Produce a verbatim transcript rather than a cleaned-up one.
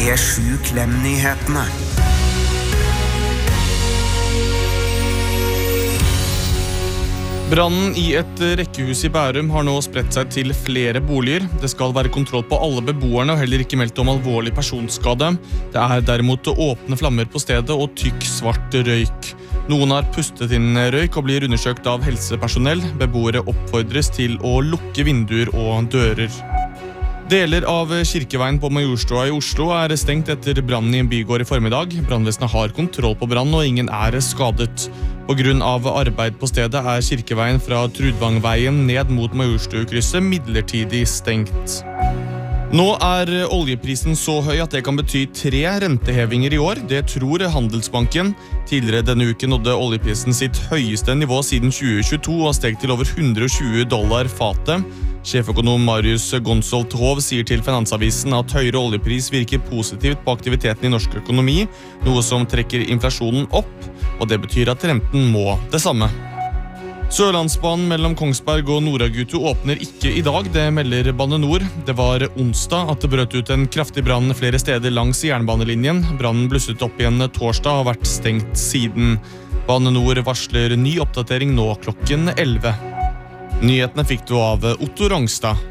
P sju Klem-nyhetene. Brannen i et rekkehus i Bærum har nå spredt seg til flere boliger. Det skal være kontroll på alle beboerne og heller ikke meldt om alvorlig personskade. Det er derimot åpne flammer på stedet og tykk svart røyk. Noen har pustet inn røyk og blir undersøkt av helsepersonell. Beboere oppfordres til å lukke vinduer og dører. Deler av Kirkeveien på Majorstua i Oslo er stengt etter brannen i en bygård i formiddag. Brannvesenet har kontroll på brannen og ingen er skadet. På grunn av arbeid på stedet er Kirkeveien fra Trudvangveien ned mot Majorstukrysset midlertidig stengt. Nå er oljeprisen så høy at det kan bety tre rentehevinger i år. Det tror Handelsbanken. Tidligere denne uken nådde oljeprisen sitt høyeste nivå siden tjue tjueto og steg til over hundre og tjue dollar fatet. Sjeføkonom Marius Gonsolt Hov sier til Finansavisen at høyere oljepris virker positivt på aktiviteten i norsk økonomi, noe som trekker inflasjonen opp, og det betyr at renten må det samme. Sørlandsbanen mellom Kongsberg og Noragutu åpner ikke i dag, det melder Bane Nor. Det var onsdag at det brøt ut en kraftig brann flere steder langs jernbanelinjen. Brannen blusset opp igjen torsdag og har vært stengt siden. Bane Nor varsler ny oppdatering nå klokken elleve. Nyhetene fikk du av Otto Rongstad.